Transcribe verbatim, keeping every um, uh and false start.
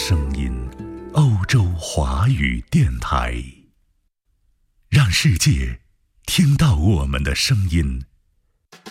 声音，欧洲华语电台。让世界听到我们的声音。